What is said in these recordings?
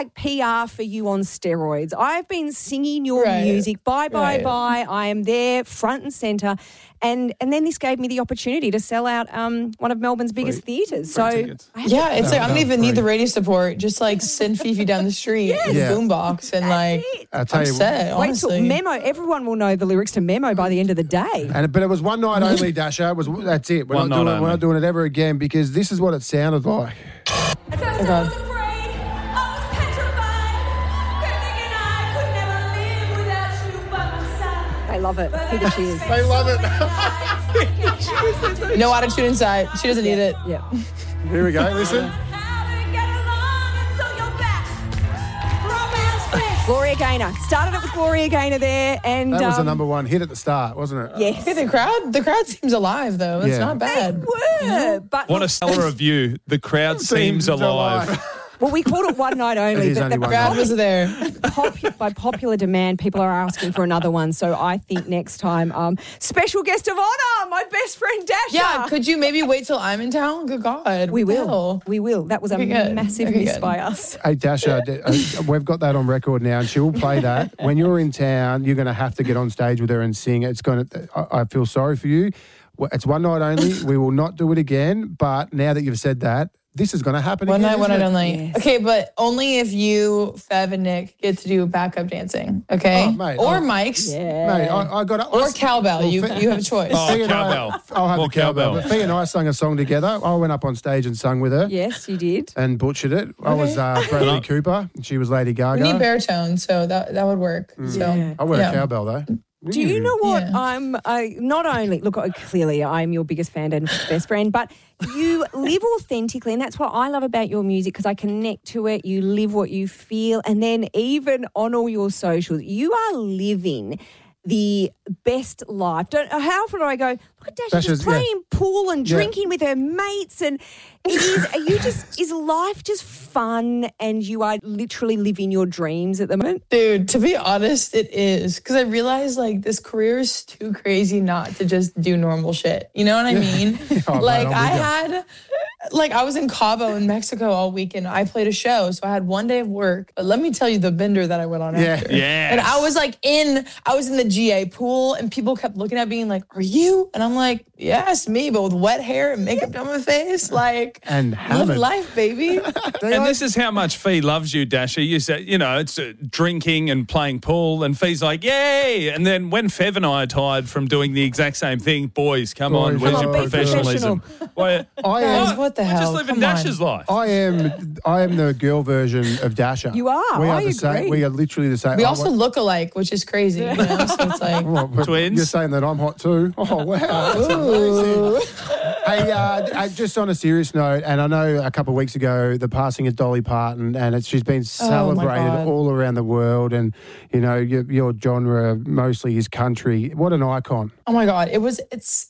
like PR for you on steroids. I've been singing your music. Bye. I am there front and centre. And then this gave me the opportunity to sell out one of Melbourne's biggest theatres. So it's like I don't even need the radio support. Just like send Fifi down the street with boombox and I'll tell you, set, wait till Memo. Everyone will know the lyrics to Memo by the end of the day. But it was one night only, Dasha. That's it. We're not doing it ever again because this is what it sounded like. They love it. Hear the cheers. They love it. No attitude inside. She doesn't need it. Yeah. Here we go. Listen. Gloria Gaynor. Started it with Gloria Gaynor there. And that was the number one hit at the start, wasn't it? Yes. Hey, the crowd seems alive, though. It's not bad. They were. But what a stellar review. The crowd seems alive. Well, we called it one night only. But the crowd was there. By popular demand, people are asking for another one. So I think next time, special guest of honour, my best friend Dasha. Yeah, could you maybe wait till I'm in town? Good God. We will. We will. That was a massive miss by us. Hey, Dasha, we've got that on record now, and she will play that. When you're in town, you're going to have to get on stage with her and sing. I feel sorry for you. It's one night only. We will not do it again. But now that you've said that, this is going to happen again. One night only. Yes. Okay, but only if you, Fev, and Nick get to do backup dancing, okay? Oh, mate, or Mike's. Yeah. Mate, I got it. Or cowbell. You have a choice. Oh, cowbell. I'll have More the cowbell. cowbell. Fee and I sung a song together. I went up on stage and sung with her. Yes, you did. And butchered it. I was Bradley Cooper. She was Lady Gaga. We need baritone, so that would work. So, I wear a cowbell, though. Do you know what? I'm not only, look, clearly I'm your biggest fan and best friend, but you live authentically, and that's what I love about your music because I connect to it. You live what you feel, and then even on all your socials, you are living the best life. How often do I go, look at Dasha just playing pool and drinking with her mates, and is life just fun and you are literally living your dreams at the moment? Dude, to be honest, it is. Because I realize, like, this career is too crazy not to just do normal shit. You know what I mean? I was in Cabo in Mexico all weekend. I played a show, so I had one day of work. But let me tell you the bender that I went on after. Yes. And I was in the GA pool, and people kept looking at me and like, "Are you?" And I'm like, "Yes, me," but with wet hair and makeup on my face, like, and live life, baby. And this is how much Fee loves you, Dasha. You say, it's drinking and playing pool, and Fee's like, yay! And then when Fev and I are tired from doing the exact same thing, boys, come on, where's your professionalism? What the hell? Just living Dasha's life. I am the girl version of Dasha. You are. We are the same. We are literally the same. We also look alike, which is crazy. So it's like twins. You're saying that I'm hot too. Oh wow, that's amazing. Hey, just on a serious note, and I know a couple of weeks ago the passing of Dolly Parton, and she's been celebrated all around the world, and your genre mostly is country. What an icon! Oh my God, it's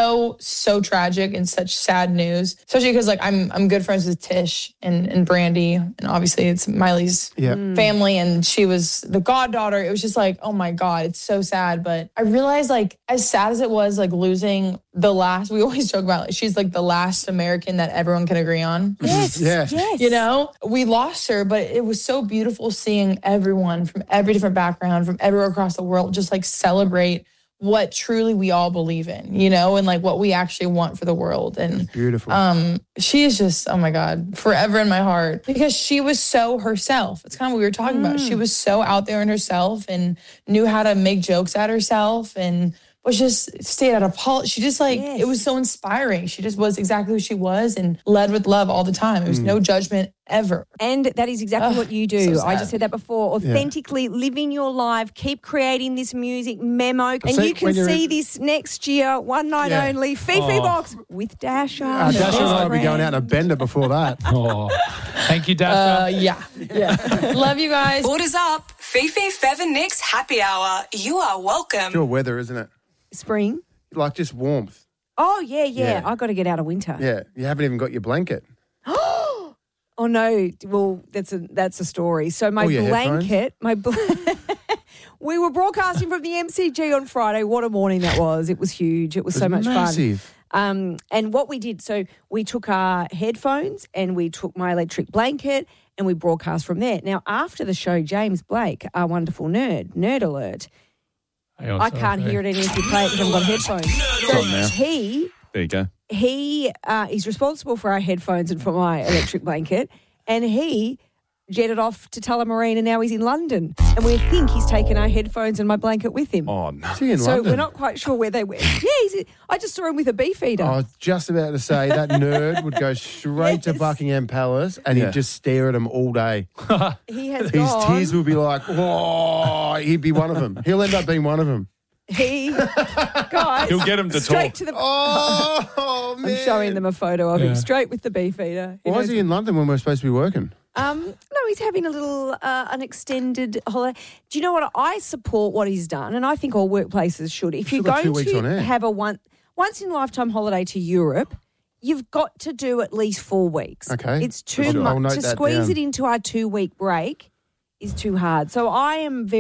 so tragic and such sad news, especially because like I'm good friends with Tish and Brandy, and obviously it's Miley's family, and she was the goddaughter. It was just like, oh my God, it's so sad. But I realized, like, as sad as it was, like losing the last, we always joke about, like, she's like the last American that everyone can agree on. Yes. We lost her, but it was so beautiful seeing everyone from every different background, from everywhere across the world, just like celebrate what truly we all believe in, and like what we actually want for the world. And it's beautiful. She is just, oh my God, forever in my heart, because she was so herself. It's kind of what we were talking about. She was so out there in herself and knew how to make jokes at herself and was just stayed out of politics. She just it was so inspiring. She just was exactly who she was and led with love all the time. It was no judgment ever. And that is exactly what you do. So I just said that before. Authentically living your life, keep creating this music, Memo. And you can see this next year, one night only, Fifi Box with Dasha. Dasha and I will be going out on a bender before that. Thank you, Dasha. Yeah. Love you guys. Orders up. Fifi, Fev and Nick's happy hour. You are welcome. It's your weather, isn't it? Spring. Like just warmth. Oh, yeah. I got to get out of winter. Yeah. You haven't even got your blanket. Oh, no. Well, that's a story. So my blanket, we were broadcasting from the MCG on Friday. What a morning that was. It was huge. It was so much massive. fun. And what we did, so we took our headphones and we took my electric blanket and we broadcast from there. Now, after the show, James Blake, our wonderful nerd alert, I can't hear it any if you play it because I've got headphones. So there you go. He is responsible for our headphones and for my electric blanket, and he jetted off to Tullamarine and now he's in London. And we think he's taken our headphones and my blanket with him. Oh, no. Is he in So London? we're not quite sure where they went. Yeah, I just saw him with a beefeater. I was just about to say that nerd would go straight to Buckingham Palace and he'd just stare at him all day. He has His gone. tears would be like, whoa, he'd be one of them. He'll end up being one of them. Guys, He'll get him to straight talk. to the. Oh, man. I'm showing them a photo of him straight with the beefeater. Why is he in London when we're supposed to be working? No, he's having a little an extended holiday. Do you know what? I support what he's done, and I think all workplaces should. If you're Still got 2 going weeks on to air. have a once in a lifetime holiday to Europe, you've got to do at least 4 weeks. Okay. It's too I'll much note to that squeeze down. it into our 2-week break. Is too hard. So I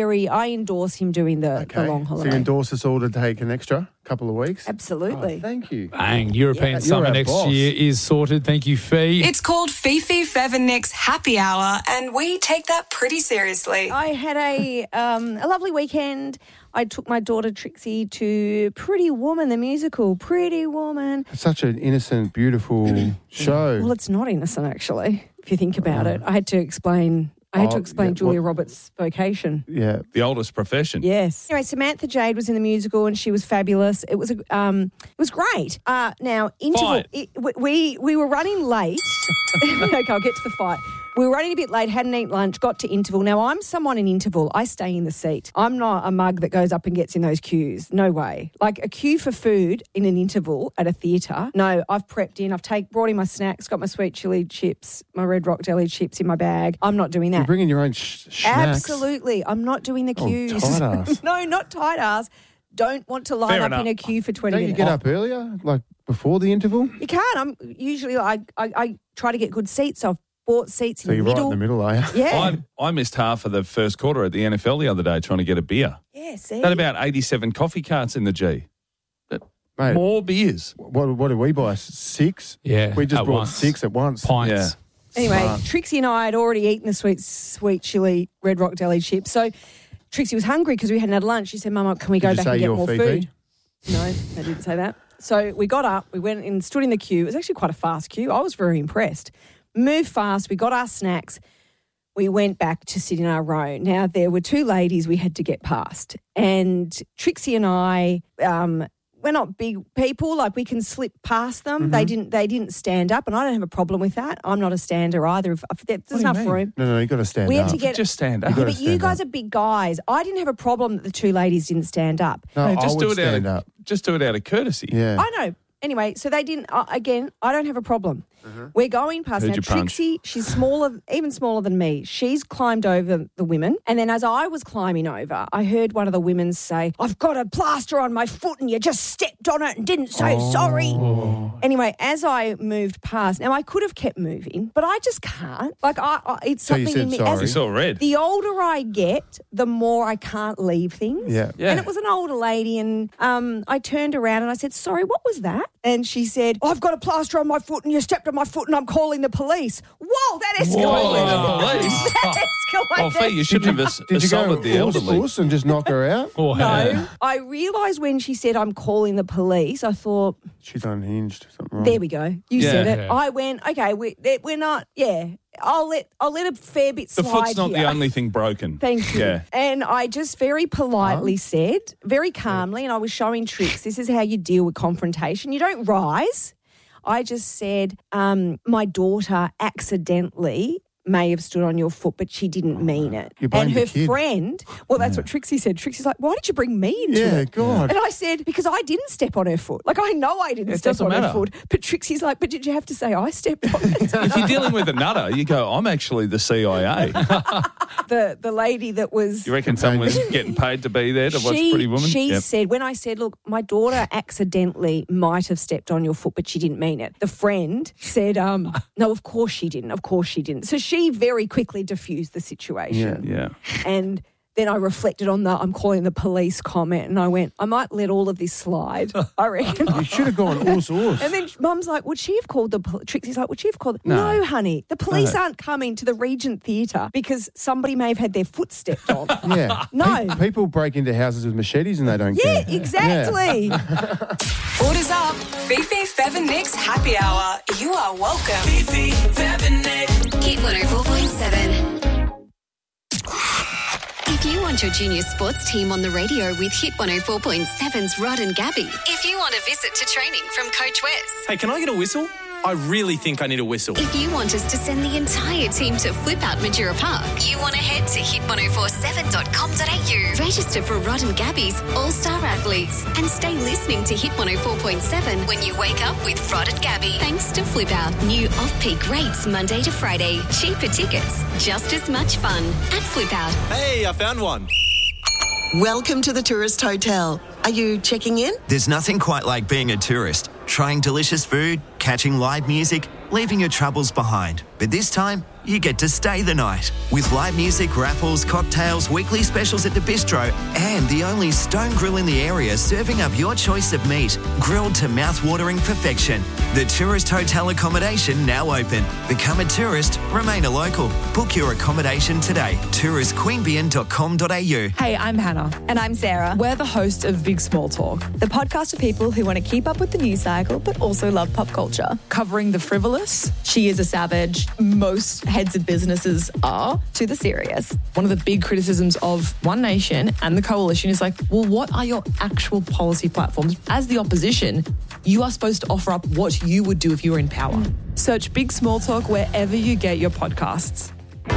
endorse him doing the long So holiday. you endorse us all to take an extra couple of weeks? Absolutely. Oh, thank you. Bang, European You're summer our next boss. year is sorted. Thank you, Fee. It's called Fifi, Fev and Nick's Happy Hour, and we take that pretty seriously. I had a lovely weekend. I took my daughter Trixie to Pretty Woman, the musical. Pretty Woman. It's such an innocent, beautiful show. Well, it's not innocent, actually, if you think about it. I had to explain Julia Roberts' vocation. Yeah. The oldest profession. Yes. Anyway, Samantha Jade was in the musical and she was fabulous. It was great. Now, interval. We were running late. Okay, I'll get to the fight. We were running a bit late, hadn't eaten lunch, got to interval. Now, I'm someone in interval. I stay in the seat. I'm not a mug that goes up and gets in those queues. No way. Like a queue for food in an interval at a theatre. No, I've prepped in. I've brought in my snacks, got my sweet chili chips, my Red Rock Deli chips in my bag. I'm not doing that. You're bringing your own snacks. Absolutely. I'm not doing the queues. tight ass. No, not tight ass. Don't want to line Fair up enough. in a queue for 20 Don't you minutes. get up earlier, like before the interval? You can. I'm usually I try to get good seats. So I've bought seats So in you're the right middle. in the middle, are you? Yeah. I missed half of the first quarter at the NFL the other day trying to get a beer. Yeah, see. Had about 87 coffee carts in the G. Mate, More beers. what did we buy? 6? Yeah, We just at bought once. 6 at once. Pints. Yeah. Anyway, Trixie and I had already eaten the sweet chili Red Rock Deli chips. So Trixie was hungry because we hadn't had lunch. She said, Mama, can we go Did you back say and get your more Fifi? food? No, I didn't say that. So we got up, we went and stood in the queue. It was actually quite a fast queue. I was very impressed. Moved fast, we got our snacks. We went back to sit in our row. Now, there were 2 ladies we had to get past. And Trixie and I, we're not big people. Like, we can slip past them. Mm-hmm. They didn't stand up, and I don't have a problem with that. I'm not a stander either. If there's do you enough mean? room. No, you got to stand We up. had to get... Just stand up. You gotta But you stand guys up. are big guys. I didn't have a problem that the 2 ladies didn't stand up. No, Hey, I just would do it stand up. Just do it out of courtesy. Yeah. I know. Anyway, so they didn't. Again, I don't have a problem. Mm-hmm. We're going past Heard now. you punch. Trixie, she's smaller, even smaller than me. She's climbed over the women, and then as I was climbing over, I heard one of the women say, "I've got a plaster on my foot, and you just stepped on it and didn't say sorry." Anyway, as I moved past, now I could have kept moving, but I just can't. Like it's So you something said in me. sorry. You saw red. The older I get, the more I can't leave things. Yeah. Yeah. And it was an older lady, and I turned around and I said, "Sorry, what was that?" And she said, "I've got a plaster on my foot and you stepped on my foot and I'm calling the police." Whoa, that escalated. Calling the police. That escalated. Oh, Fee, you shouldn't have Did you go assaulted the elderly. horse and just knock her out? Oh, No, I realised when she said, "I'm calling the police," I thought, She's unhinged. Something wrong. there we go. You Yeah. said it. Yeah. I went, okay, we're not, yeah. I'll let a fair bit The slide foot's not here. the only thing broken. Thank you. Yeah. And I just very politely said, very calmly, and I was showing Trix, this is how you deal with confrontation. You don't rise. I just said, my daughter accidentally may have stood on your foot, but she didn't mean it. You blamed And her the kid. friend, well, that's what Trixie said. Trixie's like, why did you bring me into Yeah, it? God. And I said, because I didn't step on her foot. Like, I know I didn't It step doesn't on her matter. foot. But Trixie's like, but did you have to say I stepped on it? If you're dealing with a nutter, you go, I'm actually the CIA. the lady that was... You reckon someone's getting paid to be there to watch Pretty Woman? She Yep. said, when I said, look, my daughter accidentally might have stepped on your foot, but she didn't mean it. The friend said, no, of course she didn't. Of course she didn't. So she very quickly diffused the situation. Yeah. And then I reflected on the I'm calling the police comment, and I went, I might let all of this slide, I reckon. You should have gone all sorts. And then Mum's like, would she have called the police? Trixie's like, would she have called it? No, honey. The police aren't coming to the Regent Theatre because somebody may have had their foot stepped on. Yeah. No. People break into houses with machetes and they don't care. Yeah, exactly. Orders up. Fifi, Fev and Nick's Happy Hour. You are welcome. Fifi, Fev and Nick. Hit 104.7. If you want your junior sports team on the radio with Hit 104.7's Rod and Gabby. If you want a visit to training from Coach Wes. Hey, can I get a whistle? I really think I need a whistle. If you want us to send the entire team to Flip Out Majura Park, you want to head to hit1047.com.au. Register for Rod and Gabby's All-Star Athletes and stay listening to Hit 104.7 when you wake up with Rod and Gabby. Thanks to Flip Out. New off-peak rates Monday to Friday. Cheaper tickets. Just as much fun at Flip Out. Hey, I found one. Welcome to the Tourist Hotel. Are you checking in? There's nothing quite like being a tourist. Trying delicious food, catching live music, leaving your troubles behind. But this time, you get to stay the night. With live music, raffles, cocktails, weekly specials at the bistro, and the only stone grill in the area serving up your choice of meat, grilled to mouth-watering perfection. The Tourist Hotel accommodation now open. Become a tourist, remain a local. Book your accommodation today. touristqueanbeyan.com.au. Hey, I'm Hannah. And I'm Sarah. We're the host of Big Small Talk, the podcast for people who want to keep up with the news cycle but also love pop culture. covering the frivolous. She is a savage. Most heads of businesses are, to the serious. One of the big criticisms of One Nation and the coalition is like, well, what are your actual policy platforms? As the opposition, you are supposed to offer up what you would do if you were in power. Search Big Small Talk wherever you get your podcasts.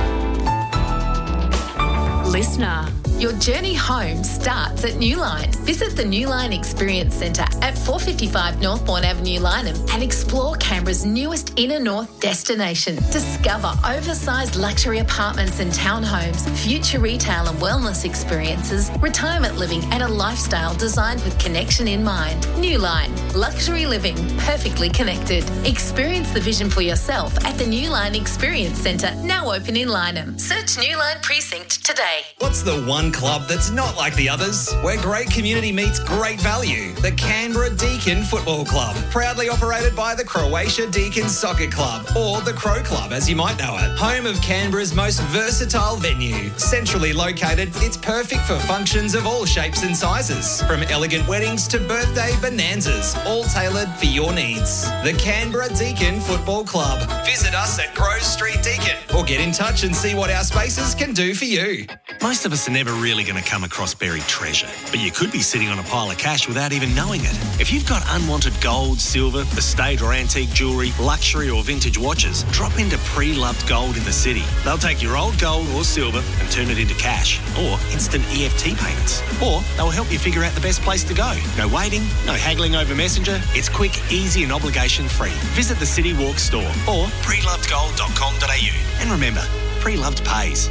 Listener, your journey home starts at Newline. Visit the Newline Experience Centre at 455 Northbourne Avenue, Lyneham, and explore Canberra's newest inner north destination. Discover oversized luxury apartments and townhomes, future retail and wellness experiences, retirement living and a lifestyle designed with connection in mind. Newline, luxury living, perfectly connected. Experience the vision for yourself at the Newline Experience Centre, now open in Lyneham. Search Newline Precinct today. What's the one club that's not like the others? Where great community meets great value. The Canberra Deakin Football Club. Proudly operated by the Croatia Deakin Soccer Club, or the Crow Club as you might know it. Home of Canberra's most versatile venue. Centrally located, it's perfect for functions of all shapes and sizes. From elegant weddings to birthday bonanzas, all tailored for your needs. The Canberra Deakin Football Club. Visit us at Grove Street Deakin or get in touch and see what our spaces can do for you. Most of us are never really going to come across buried treasure, but you could be sitting on a pile of cash without even knowing it. If you've got unwanted gold, silver, estate or antique jewellery, luxury or vintage watches, drop into Pre-Loved Gold in the city. They'll take your old gold or silver and turn it into cash or instant EFT payments. Or they'll help you figure out the best place to go. No waiting, no haggling over Messenger. It's quick, easy and obligation-free. Visit the City Walk store or prelovedgold.com.au. And remember, Pre-Loved pays.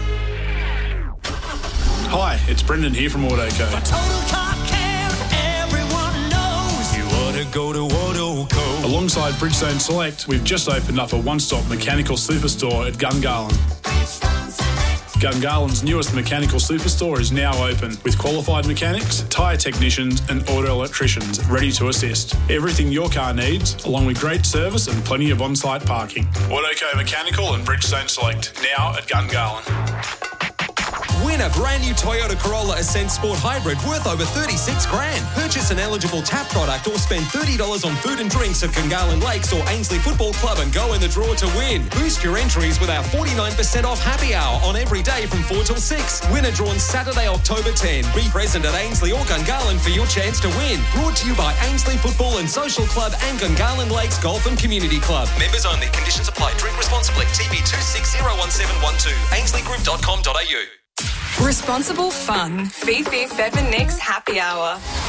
Hi, it's Brendan here from Autoco. For total car care, everyone knows you ought to go to Autoco. Alongside Bridgestone Select, we've just opened up a one-stop mechanical superstore at Gungahlin. Gungahlин's newest mechanical superstore is now open with qualified mechanics, tyre technicians and auto electricians ready to assist. Everything your car needs, along with great service and plenty of on-site parking. Autoco Mechanical and Bridgestone Select, now at Gungahlin. Win a brand new Toyota Corolla Ascent Sport Hybrid worth over $36,000. Purchase an eligible TAP product or spend $30 on food and drinks at Gungahlin Lakes or Ainsley Football Club and go in the draw to win. Boost your entries with our 49% off happy hour on every day from 4 till 6. Winner drawn Saturday, October 10. Be present at Ainsley or Gungahlin for your chance to win. Brought to you by Ainsley Football and Social Club and Gungahlin Lakes Golf and Community Club. Members only. Conditions apply. Drink responsibly. TB 2601712. AinsleyGroup.com.au. Responsible fun. Fifi, Fev and Nick's Happy Hour.